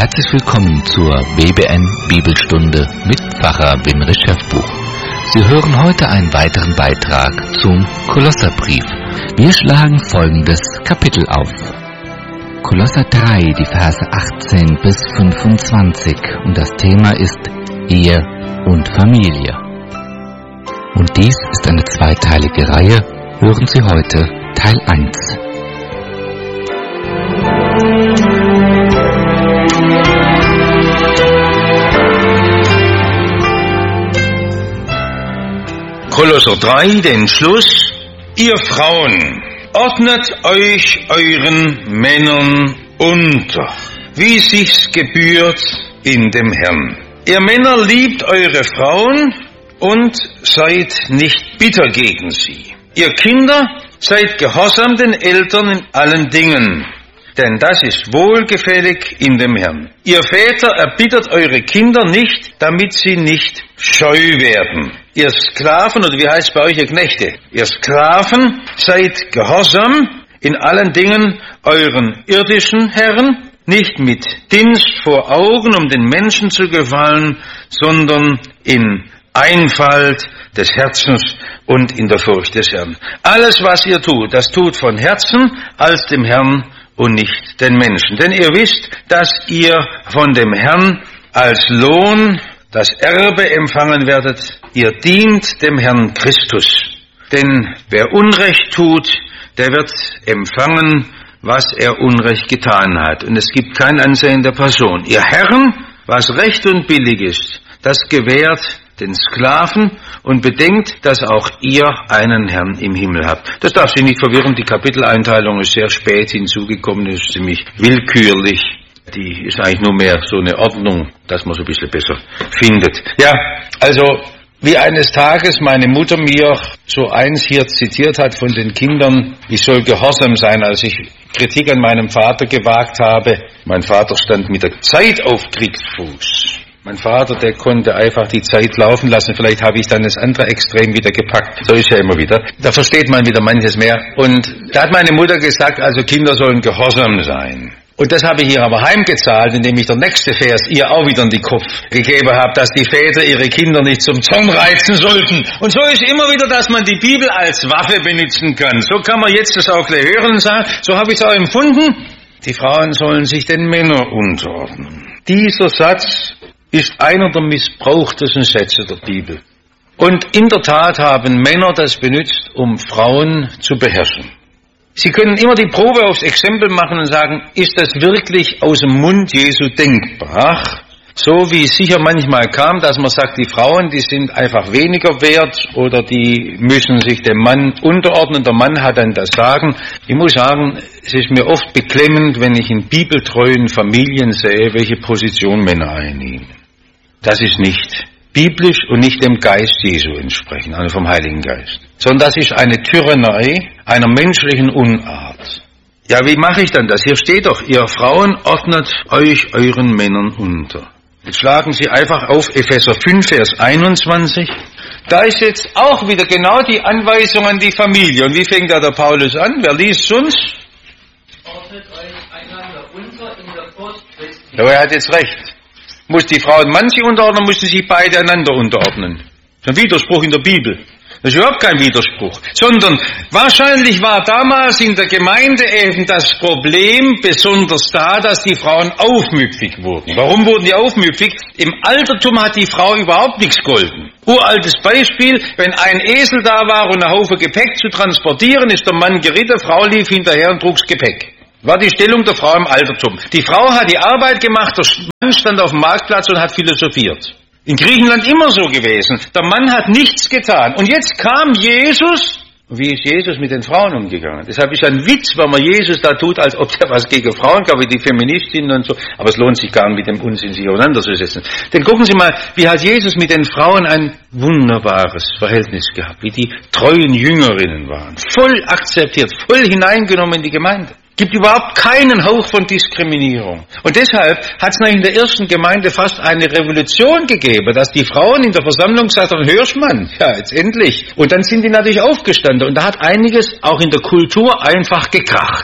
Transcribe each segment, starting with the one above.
Herzlich willkommen zur BBN Bibelstunde mit Pfarrer Winrich Schäffbuch. Sie hören heute einen weiteren Beitrag zum Kolosserbrief. Wir schlagen folgendes Kapitel auf. Kolosser 3, die Verse 18 bis 25, und das Thema ist Ehe und Familie. Und dies ist eine zweiteilige Reihe. Hören Sie heute Teil 1. Kolosser 3, den Schluss. Ihr Frauen, ordnet euch euren Männern unter, wie sich's gebührt in dem Herrn. Ihr Männer, liebt eure Frauen und seid nicht bitter gegen sie. Ihr Kinder, seid gehorsam den Eltern in allen Dingen, denn das ist wohlgefällig in dem Herrn. Ihr Väter, erbittert eure Kinder nicht, damit sie nicht scheu werden. Ihr Sklaven, oder wie heißt es bei euch, ihr Knechte? Ihr Sklaven, seid gehorsam in allen Dingen euren irdischen Herren, nicht mit Dienst vor Augen, um den Menschen zu gefallen, sondern in Einfalt des Herzens und in der Furcht des Herrn. Alles, was ihr tut, das tut von Herzen als dem Herrn und nicht den Menschen. Denn ihr wisst, dass ihr von dem Herrn als Lohn das Erbe empfangen werdet. Ihr dient dem Herrn Christus. Denn wer Unrecht tut, der wird empfangen, was er Unrecht getan hat. Und es gibt kein Ansehen der Person. Ihr Herren, was recht und billig ist, das gewährt den Sklaven und bedenkt, dass auch ihr einen Herrn im Himmel habt. Das darf Sie nicht verwirren, die Kapiteleinteilung ist sehr spät hinzugekommen, ist ziemlich willkürlich. Die ist eigentlich nur mehr so eine Ordnung, dass man so ein bisschen besser findet. Ja, also wie eines Tages meine Mutter mir so eins hier zitiert hat von den Kindern, ich soll gehorsam sein, als ich Kritik an meinem Vater gewagt habe. Mein Vater stand mit der Zeit auf Kriegsfuß. Mein Vater, der konnte einfach die Zeit laufen lassen. Vielleicht habe ich dann das andere Extrem wieder gepackt. So ist ja immer wieder. Da versteht man wieder manches mehr. Und da hat meine Mutter gesagt, also Kinder sollen gehorsam sein. Und das habe ich ihr aber heimgezahlt, indem ich der nächste Vers ihr auch wieder in den Kopf gegeben habe, dass die Väter ihre Kinder nicht zum Zorn reizen sollten. Und so ist immer wieder, dass man die Bibel als Waffe benutzen kann. So kann man jetzt das auch gleich hören und sagen, so habe ich es auch empfunden. Die Frauen sollen sich den Männern unterordnen. Dieser Satz ist einer der missbrauchtesten Sätze der Bibel. Und in der Tat haben Männer das benutzt, um Frauen zu beherrschen. Sie können immer die Probe aufs Exempel machen und sagen, ist das wirklich aus dem Mund Jesu denkbar? So wie es sicher manchmal kam, dass man sagt, die Frauen, die sind einfach weniger wert oder die müssen sich dem Mann unterordnen, der Mann hat dann das Sagen. Ich muss sagen, es ist mir oft beklemmend, wenn ich in bibeltreuen Familien sehe, welche Position Männer einnehmen. Das ist nicht biblisch und nicht dem Geist Jesu entsprechend, also vom Heiligen Geist. Sondern das ist eine Tyrannei einer menschlichen Unart. Ja, wie mache ich dann das? Hier steht doch, ihr Frauen ordnet euch euren Männern unter. Jetzt schlagen Sie einfach auf Epheser 5, Vers 21. Da ist jetzt auch wieder genau die Anweisung an die Familie. Und wie fängt da der Paulus an? Wer liest uns? Ordnet euch einander unter in der Furcht Christi. Ja, er hat jetzt recht. Muss die Frau und Mann sich unterordnen, müssen sich beide einander unterordnen. Das ist ein Widerspruch in der Bibel. Das ist überhaupt kein Widerspruch. Sondern wahrscheinlich war damals in der Gemeinde eben das Problem besonders da, dass die Frauen aufmüpfig wurden. Warum wurden die aufmüpfig? Im Altertum hat die Frau überhaupt nichts golden. Uraltes Beispiel, wenn ein Esel da war und ein Haufen Gepäck zu transportieren, ist der Mann geritten, Frau lief hinterher und trug's Gepäck. War die Stellung der Frau im Altertum. Die Frau hat die Arbeit gemacht, der Mann stand auf dem Marktplatz und hat philosophiert. In Griechenland immer so gewesen. Der Mann hat nichts getan. Und jetzt kam Jesus. Und wie ist Jesus mit den Frauen umgegangen? Deshalb ist ein Witz, wenn man Jesus da tut, als ob er was gegen Frauen gab, wie die Feministinnen und so. Aber es lohnt sich gar nicht, mit dem Unsinn sich auseinanderzusetzen. Denn gucken Sie mal, wie hat Jesus mit den Frauen ein wunderbares Verhältnis gehabt. Wie die treuen Jüngerinnen waren. Voll akzeptiert, voll hineingenommen in die Gemeinde. Gibt überhaupt keinen Hauch von Diskriminierung. Und deshalb hat es in der ersten Gemeinde fast eine Revolution gegeben, dass die Frauen in der Versammlung sagten, hörst man, ja, jetzt endlich. Und dann sind die natürlich aufgestanden und da hat einiges auch in der Kultur einfach gekracht.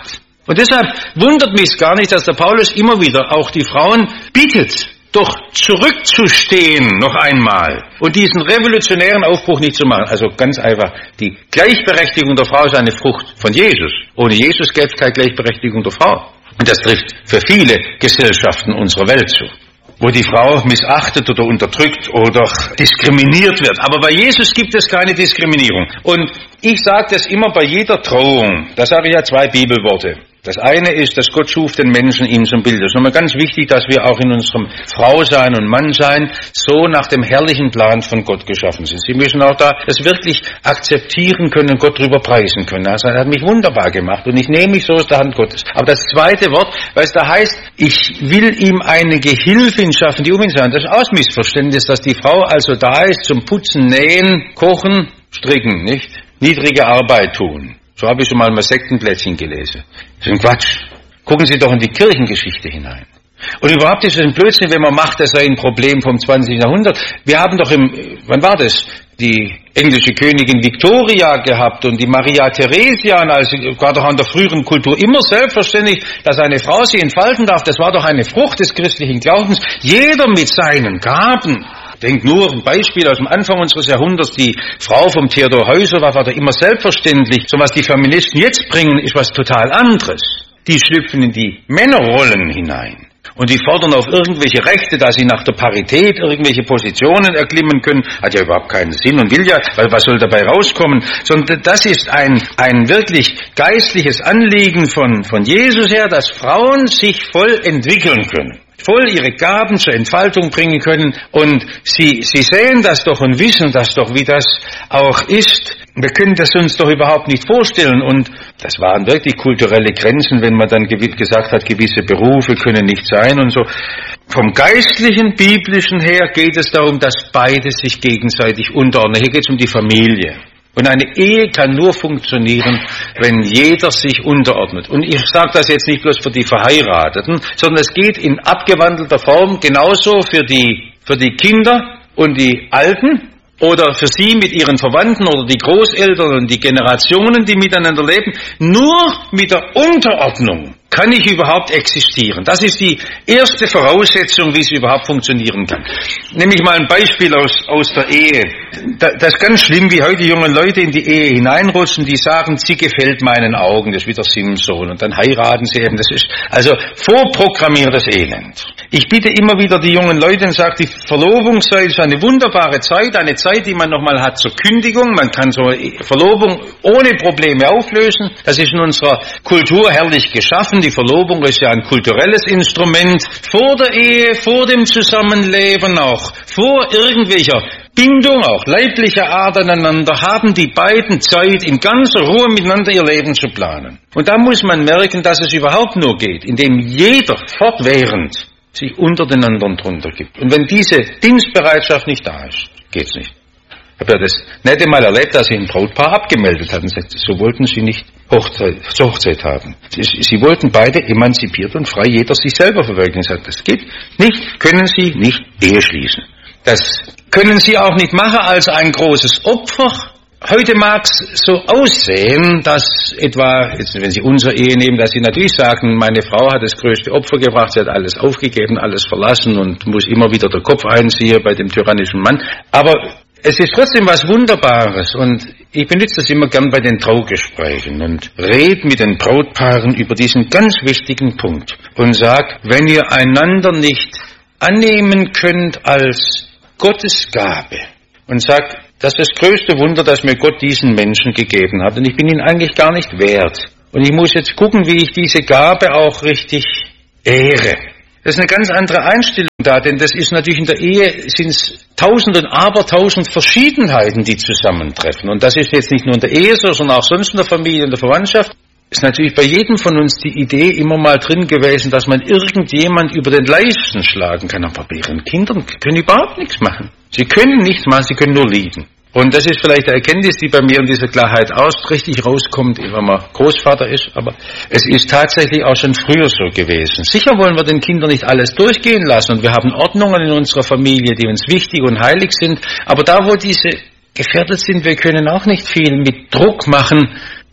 Und deshalb wundert mich gar nicht, dass der Paulus immer wieder auch die Frauen bittet, doch zurückzustehen noch einmal und diesen revolutionären Aufbruch nicht zu machen. Also ganz einfach, die Gleichberechtigung der Frau ist eine Frucht von Jesus. Ohne Jesus gäbe es keine Gleichberechtigung der Frau. Und das trifft für viele Gesellschaften unserer Welt zu, wo die Frau missachtet oder unterdrückt oder diskriminiert wird. Aber bei Jesus gibt es keine Diskriminierung. Und ich sage das immer bei jeder Trauung. Da sage ich ja 2 Bibelworte. Das eine ist, dass Gott schuf den Menschen ihm zum Bild. Das ist nochmal ganz wichtig, dass wir auch in unserem Frausein und Mannsein so nach dem herrlichen Plan von Gott geschaffen sind. Sie müssen auch da das wirklich akzeptieren können und Gott drüber preisen können. Also er hat mich wunderbar gemacht und ich nehme mich so aus der Hand Gottes. Aber das zweite Wort, weil es da heißt, ich will ihm eine Gehilfin schaffen, die um ihn sein. Das ist auch Missverständnis, dass die Frau also da ist zum Putzen, Nähen, Kochen, Stricken, nicht? Niedrige Arbeit tun. So habe ich schon mal ein Sektenblättchen gelesen. Das ist ein Quatsch. Gucken Sie doch in die Kirchengeschichte hinein. Und überhaupt ist es ein Blödsinn, wenn man macht, das sei ein Problem vom 20. Jahrhundert. Wir haben doch wann war das? Die englische Königin Victoria gehabt und die Maria Theresian, also war doch an der früheren Kultur immer selbstverständlich, dass eine Frau sich entfalten darf. Das war doch eine Frucht des christlichen Glaubens. Jeder mit seinen Gaben. Denkt nur, ein Beispiel aus dem Anfang unseres Jahrhunderts, die Frau vom Theodor Heuser war doch immer selbstverständlich. So was die Feministen jetzt bringen, ist was total anderes. Die schlüpfen in die Männerrollen hinein. Und die fordern auf irgendwelche Rechte, dass sie nach der Parität irgendwelche Positionen erklimmen können. Hat ja überhaupt keinen Sinn und will ja, weil was soll dabei rauskommen? Sondern das ist ein wirklich geistliches Anliegen von Jesus her, dass Frauen sich voll entwickeln können. Voll ihre Gaben zur Entfaltung bringen können und sie sehen das doch und wissen das doch, wie das auch ist. Wir können das uns doch überhaupt nicht vorstellen und das waren wirklich kulturelle Grenzen, wenn man dann gesagt hat, gewisse Berufe können nicht sein und so. Vom geistlichen, biblischen her geht es darum, dass beide sich gegenseitig unterordnen. Hier geht es um die Familie. Und eine Ehe kann nur funktionieren, wenn jeder sich unterordnet. Und ich sage das jetzt nicht bloß für die Verheirateten, sondern es geht in abgewandelter Form genauso für die Kinder und die Alten oder für sie mit ihren Verwandten oder die Großeltern und die Generationen, die miteinander leben. Nur mit der Unterordnung kann ich überhaupt existieren. Das ist die erste Voraussetzung, wie es überhaupt funktionieren kann. Nehme ich mal ein Beispiel aus der Ehe. Das ist ganz schlimm, wie heute junge Leute in die Ehe hineinrutschen, die sagen, sie gefällt meinen Augen, das ist wieder Simson. Und dann heiraten sie eben. Das ist also vorprogrammiertes Elend. Ich bitte immer wieder die jungen Leute und sage, die Verlobungszeit ist eine wunderbare Zeit, eine Zeit, die man nochmal hat zur Kündigung. Man kann so Verlobung ohne Probleme auflösen. Das ist in unserer Kultur herrlich geschaffen. Die Verlobung ist ja ein kulturelles Instrument. Vor der Ehe, vor dem Zusammenleben, auch vor irgendwelcher Bindung, auch leiblicher Art aneinander, haben die beiden Zeit, in ganzer Ruhe miteinander ihr Leben zu planen. Und da muss man merken, dass es überhaupt nur geht, indem jeder fortwährend sich unter den anderen drunter gibt. Und wenn diese Dienstbereitschaft nicht da ist, geht's nicht. Ich habe ja das nette Mal erlebt, dass sie ein Brautpaar abgemeldet hatten. So wollten sie nicht Hochzeit haben. Sie wollten beide emanzipiert und frei jeder sich selber verwirklichen. Das geht nicht, können sie nicht Ehe schließen. Das können sie auch nicht machen als ein großes Opfer. Heute mag es so aussehen, dass etwa, jetzt, wenn Sie unsere Ehe nehmen, dass Sie natürlich sagen, meine Frau hat das größte Opfer gebracht, sie hat alles aufgegeben, alles verlassen und muss immer wieder den Kopf einziehen bei dem tyrannischen Mann. Aber es ist trotzdem was Wunderbares und ich benutze das immer gern bei den Traugesprächen und rede mit den Brautpaaren über diesen ganz wichtigen Punkt und sag, wenn ihr einander nicht annehmen könnt als Gottes Gabe und sagt, das ist das größte Wunder, dass mir Gott diesen Menschen gegeben hat und ich bin ihn eigentlich gar nicht wert und ich muss jetzt gucken, wie ich diese Gabe auch richtig ehre. Das ist eine ganz andere Einstellung da, denn das ist natürlich in der Ehe sind es tausend und abertausend Verschiedenheiten, die zusammentreffen. Und das ist jetzt nicht nur in der Ehe so, sondern auch sonst in der Familie, in der Verwandtschaft. Ist natürlich bei jedem von uns die Idee immer mal drin gewesen, dass man irgendjemand über den Leisten schlagen kann. Aber bei ihren Kindern können überhaupt nichts machen. Sie können nichts machen, sie können nur lieben. Und das ist vielleicht eine Erkenntnis, die bei mir in dieser Klarheit richtig rauskommt, wenn man Großvater ist. Aber es ist tatsächlich auch schon früher so gewesen. Sicher wollen wir den Kindern nicht alles durchgehen lassen. Und wir haben Ordnungen in unserer Familie, die uns wichtig und heilig sind. Aber da, wo diese gefährdet sind, wir können auch nicht viel mit Druck machen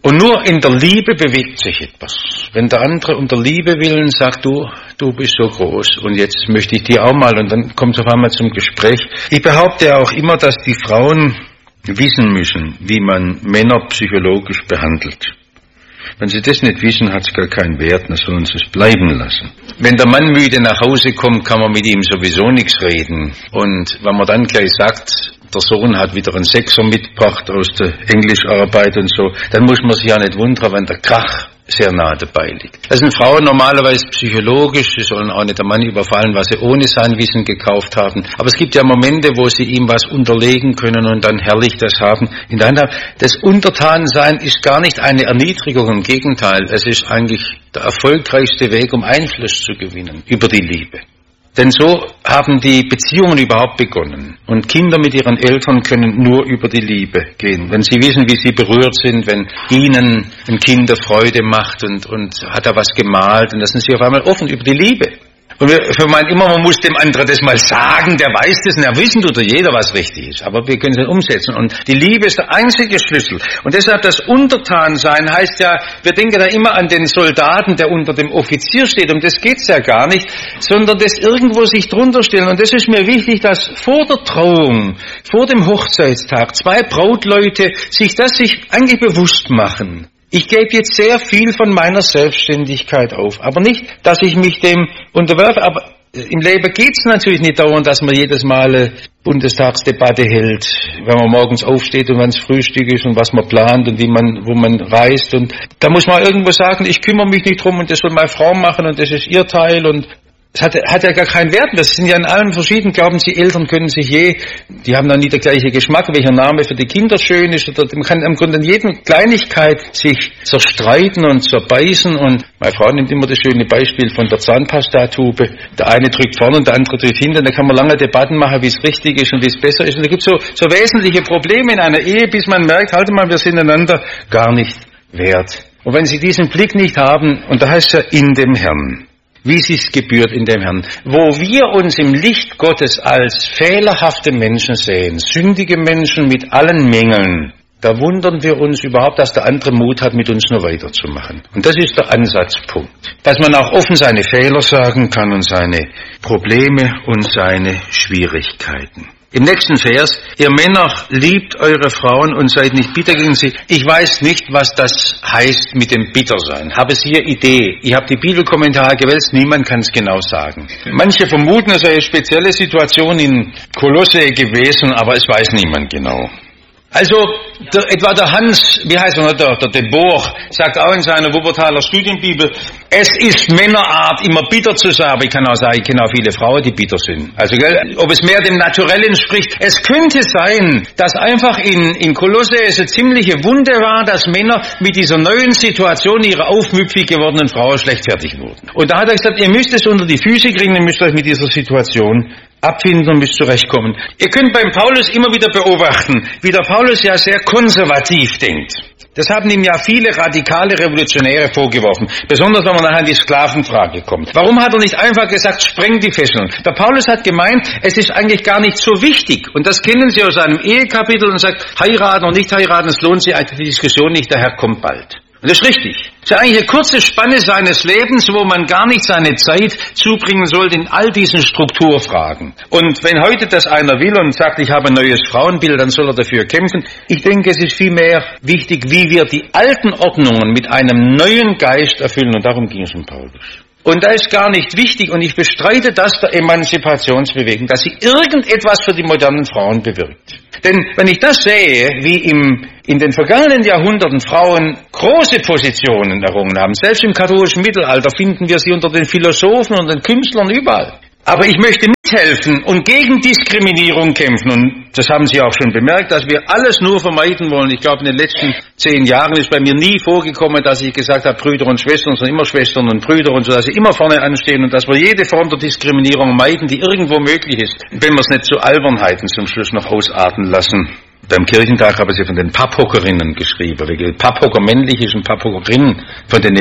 Und nur in der Liebe bewegt sich etwas. Wenn der andere unter Liebe willen sagt, du bist so groß und jetzt möchte ich dir auch mal, und dann kommt es auf einmal zum Gespräch. Ich behaupte auch immer, dass die Frauen wissen müssen, wie man Männer psychologisch behandelt. Wenn sie das nicht wissen, hat es gar keinen Wert, dann sollen sie es bleiben lassen. Wenn der Mann müde nach Hause kommt, kann man mit ihm sowieso nichts reden. Und wenn man dann gleich sagt, der Sohn hat wieder einen Sechser mitgebracht aus der Englischarbeit und so, dann muss man sich ja nicht wundern, wenn der Krach sehr nah dabei liegt. Das sind Frauen normalerweise psychologisch, sie sollen auch nicht den Mann überfallen, was sie ohne sein Wissen gekauft haben. Aber es gibt ja Momente, wo sie ihm was unterlegen können und dann herrlich das haben in der Hand haben. Das Untertansein ist gar nicht eine Erniedrigung, im Gegenteil, es ist eigentlich der erfolgreichste Weg, um Einfluss zu gewinnen über die Liebe. Denn so haben die Beziehungen überhaupt begonnen. Und Kinder mit ihren Eltern können nur über die Liebe gehen. Wenn sie wissen, wie sie berührt sind, wenn ihnen ein Kind Freude macht und hat er was gemalt, und dann sind sie auf einmal offen über die Liebe. Und wir meinen immer, man muss dem anderen das mal sagen, der weiß das, und er wissen tut jeder, was richtig ist. Aber wir können es nicht umsetzen. Und die Liebe ist der einzige Schlüssel. Und deshalb das Untertansein heißt ja, wir denken da immer an den Soldaten, der unter dem Offizier steht. Um das geht's ja gar nicht, sondern das irgendwo sich drunter stellen. Und das ist mir wichtig, dass vor der Trauung, vor dem Hochzeitstag, zwei Brautleute sich eigentlich bewusst machen. Ich gebe jetzt sehr viel von meiner Selbstständigkeit auf, aber nicht, dass ich mich dem unterwerfe. Aber im Leben geht's natürlich nicht dauernd, dass man jedes Mal eine Bundestagsdebatte hält, wenn man morgens aufsteht und wann es Frühstück ist und was man plant und wo man reist. Und da muss man irgendwo sagen, ich kümmere mich nicht drum und das soll meine Frau machen und das ist ihr Teil und es hat ja gar keinen Wert. Wir sind ja in allem verschieden. Glauben Sie, Eltern können sich die haben dann nie der gleiche Geschmack, welcher Name für die Kinder schön ist. Oder man kann im Grunde in jeder Kleinigkeit sich zerstreiten und zerbeißen. Und meine Frau nimmt immer das schöne Beispiel von der Zahnpastatube. Der eine drückt vorne und der andere drückt hinten. Da kann man lange Debatten machen, wie es richtig ist und wie es besser ist. Und da gibt es so wesentliche Probleme in einer Ehe, bis man merkt, halt mal, wir sind einander gar nicht wert. Und wenn Sie diesen Blick nicht haben, und da heißt es ja in dem Herrn, wie es sich gebührt in dem Herrn, wo wir uns im Licht Gottes als fehlerhafte Menschen sehen, sündige Menschen mit allen Mängeln, da wundern wir uns überhaupt, dass der andere Mut hat, mit uns nur weiterzumachen. Und das ist der Ansatzpunkt. Dass man auch offen seine Fehler sagen kann und seine Probleme und seine Schwierigkeiten. Im nächsten Vers, ihr Männer liebt eure Frauen und seid nicht bitter gegen sie. Ich weiß nicht, was das heißt mit dem Bittersein. Habe es hier Idee. Ich habe die Bibelkommentare gewälzt, niemand kann es genau sagen. Manche vermuten, es sei eine spezielle Situation in Kolosse gewesen, aber es weiß niemand genau. Also, etwa der Hans, wie heißt er, der de Boer, sagt auch in seiner Wuppertaler Studienbibel, es ist Männerart, immer bitter zu sein, aber ich kann auch sagen, ich kenne auch viele Frauen, die bitter sind. Also, ob es mehr dem Naturellen entspricht. Es könnte sein, dass einfach in Kolosse es eine ziemliche Wunde war, dass Männer mit dieser neuen Situation ihrer aufmüpfig gewordenen Frauen schlecht fertig wurden. Und da hat er gesagt, ihr müsst es unter die Füße kriegen, ihr müsst euch mit dieser Situation abfinden und müsst zurechtkommen. Ihr könnt beim Paulus immer wieder beobachten, wie der Paulus ja sehr konservativ denkt. Das haben ihm ja viele radikale Revolutionäre vorgeworfen, besonders wenn man nachher an die Sklavenfrage kommt. Warum hat er nicht einfach gesagt, sprengt die Fesseln? Der Paulus hat gemeint, es ist eigentlich gar nicht so wichtig. Und das kennen Sie aus seinem Ehekapitel und sagt, heiraten und nicht heiraten, es lohnt sich eigentlich die Diskussion nicht, der Herr kommt bald. Und das ist richtig. Das ist eigentlich eine kurze Spanne seines Lebens, wo man gar nicht seine Zeit zubringen sollte in all diesen Strukturfragen. Und wenn heute das einer will und sagt, ich habe ein neues Frauenbild, dann soll er dafür kämpfen. Ich denke, es ist vielmehr wichtig, wie wir die alten Ordnungen mit einem neuen Geist erfüllen. Und darum ging es um Paulus. Und da ist gar nicht wichtig, und ich bestreite das der Emanzipationsbewegung, dass sie irgendetwas für die modernen Frauen bewirkt. Denn wenn ich das sehe, wie in den vergangenen Jahrhunderten Frauen große Positionen errungen haben, selbst im katholischen Mittelalter finden wir sie unter den Philosophen und den Künstlern überall. Aber ich möchte mithelfen und gegen Diskriminierung kämpfen. Und das haben Sie auch schon bemerkt, dass wir alles nur vermeiden wollen. Ich glaube, in den letzten 10 Jahren ist bei mir nie vorgekommen, dass ich gesagt habe, Brüder und Schwestern, sondern immer Schwestern und Brüder und so, dass sie immer vorne anstehen und dass wir jede Form der Diskriminierung meiden, die irgendwo möglich ist, wenn wir es nicht zu Albernheiten zum Schluss noch ausarten lassen. Beim Kirchentag haben sie von den Papphockerinnen geschrieben, weil Papphocker männlich ist und Papphockerinnen von den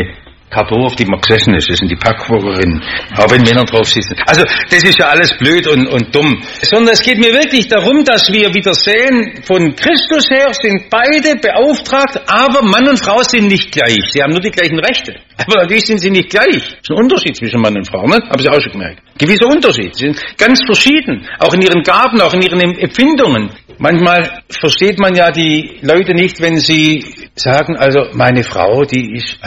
Kartoffel, die man gesessen ist, das sind die Packwurgerinnen, auch wenn Männer drauf sitzen. Also das ist ja alles blöd und dumm. Sondern es geht mir wirklich darum, dass wir wieder sehen, von Christus her sind beide beauftragt, aber Mann und Frau sind nicht gleich. Sie haben nur die gleichen Rechte. Aber natürlich sind sie nicht gleich. Es ist ein Unterschied zwischen Mann und Frau, ne? Haben Sie auch schon gemerkt. Gewisser Unterschied. Sie sind ganz verschieden, auch in ihren Gaben, auch in ihren Empfindungen. Manchmal versteht man ja die Leute nicht, wenn sie sagen, also meine Frau, die ist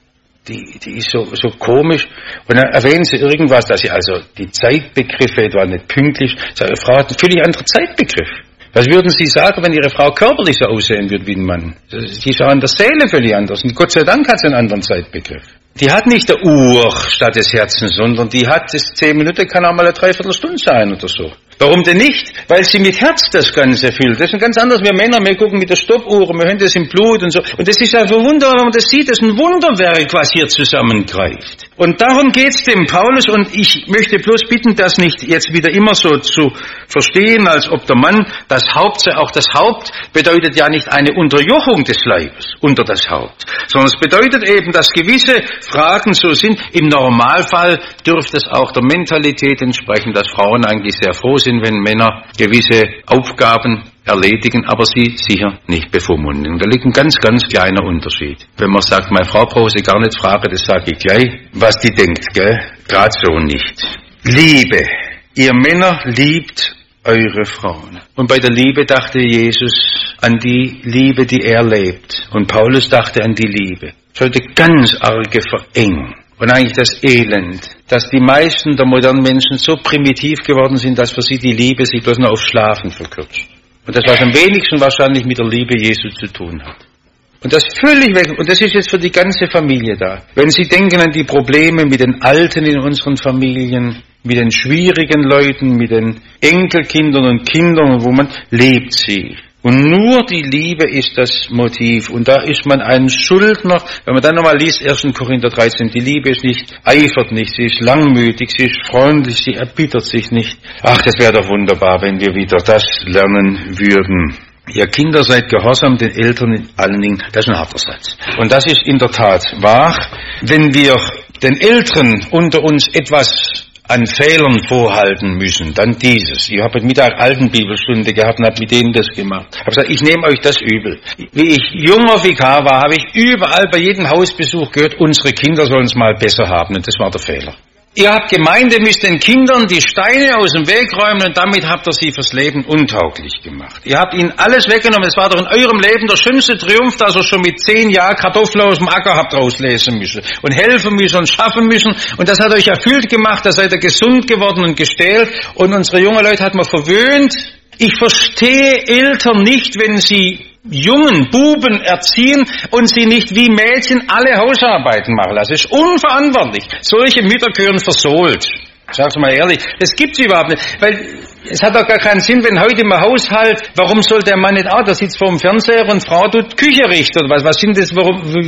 so komisch. Und dann erwähnen sie irgendwas, dass sie also die Zeitbegriffe etwa nicht pünktlich. Ihre Frau hat einen völlig anderen Zeitbegriff. Was würden Sie sagen, wenn Ihre Frau körperlich so aussehen würde wie ein Mann? Die ist auch an der Seele völlig anders. Und Gott sei Dank hat sie einen anderen Zeitbegriff. Die hat nicht der Uhr statt des Herzens, sondern die hat das 10 Minuten, kann auch mal eine Dreiviertelstunde sein oder so. Warum denn nicht? Weil sie mit Herz das Ganze fühlt. Das ist ein ganz anderes. Wir Männer, wir gucken mit der Stoppuhr, wir hören das im Blut und so. Und das ist einfach wunderbar, wenn man das sieht, das ist ein Wunderwerk, was hier zusammengreift. Und darum geht's dem Paulus, und ich möchte bloß bitten, das nicht jetzt wieder immer so zu verstehen, als ob der Mann das Haupt sei. Auch das Haupt bedeutet ja nicht eine Unterjochung des Leibes unter das Haupt, sondern es bedeutet eben, dass gewisse Fragen so sind. Im Normalfall dürfte es auch der Mentalität entsprechen, dass Frauen eigentlich sehr froh sind, wenn Männer gewisse Aufgaben erledigen, aber sie sicher nicht bevormunden. Da liegt ein ganz, ganz kleiner Unterschied. Wenn man sagt, meine Frau braucht sie gar nicht fragen, das sage ich gleich, was die denkt, gell? Gerade so nicht. Liebe. Ihr Männer liebt eure Frauen. Und bei der Liebe dachte Jesus an die Liebe, die er lebt. Und Paulus dachte an die Liebe. Sollte ganz arge Verengung. Und eigentlich das Elend, dass die meisten der modernen Menschen so primitiv geworden sind, dass für sie die Liebe sich bloß nur auf Schlafen verkürzt. Und das, was am wenigsten wahrscheinlich mit der Liebe Jesu zu tun hat. Und das völlig weg. Und das ist jetzt für die ganze Familie da. Wenn Sie denken an die Probleme mit den Alten in unseren Familien, mit den schwierigen Leuten, mit den Enkelkindern und Kindern, wo man lebt sie. Und nur die Liebe ist das Motiv. Und da ist man ein Schuldner. Wenn man dann nochmal liest, 1. Korinther 13, die Liebe ist nicht, eifert nicht, sie ist langmütig, sie ist freundlich, sie erbittert sich nicht. Ach, das wäre doch wunderbar, wenn wir wieder das lernen würden. Ihr Kinder, seid gehorsam den Eltern in allen Dingen. Das ist ein harter Satz. Und das ist in der Tat wahr. Wenn wir den Älteren unter uns etwas an Fehlern vorhalten müssen, dann dieses. Ich habe heute Mittag Altenbibelstunde gehabt und habe mit denen das gemacht. Ich habe gesagt, ich nehme euch das übel. Wie ich junger Vikar war, habe ich überall bei jedem Hausbesuch gehört, unsere Kinder sollen es mal besser haben. Und das war der Fehler. Ihr habt Gemeinde, müsst den Kindern die Steine aus dem Weg räumen und damit habt ihr sie fürs Leben untauglich gemacht. Ihr habt ihnen alles weggenommen. Es war doch in eurem Leben der schönste Triumph, dass ihr schon mit 10 Jahren Kartoffeln aus dem Acker habt rauslesen müssen und helfen müssen und schaffen müssen. Und das hat euch erfüllt gemacht, da seid ihr gesund geworden und gestählt. Und unsere jungen Leute hat man verwöhnt. Ich verstehe Eltern nicht, wenn sie jungen Buben erziehen und sie nicht wie Mädchen alle Hausarbeiten machen lassen. Das ist unverantwortlich. Solche Mütter gehören versohlt. Sag's mal ehrlich, das gibt's überhaupt nicht. Weil es hat doch gar keinen Sinn, wenn heute im Haushalt, warum soll der Mann nicht der sitzt vor dem Fernseher und Frau tut Küche richten oder was? Was sind das,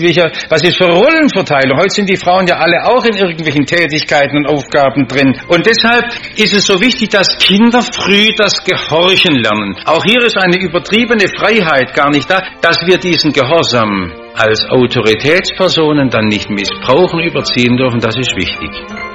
was ist für Rollenverteilung? Heute sind die Frauen ja alle auch in irgendwelchen Tätigkeiten und Aufgaben drin. Und deshalb ist es so wichtig, dass Kinder früh das Gehorchen lernen. Auch hier ist eine übertriebene Freiheit gar nicht da, dass wir diesen Gehorsam als Autoritätspersonen dann nicht missbrauchen, überziehen dürfen, das ist wichtig.